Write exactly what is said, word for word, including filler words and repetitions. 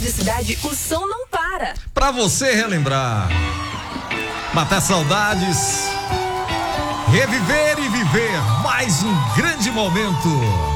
Rádio Cidade, o som não para. Pra você relembrar, matar saudades, reviver e viver mais um grande momento.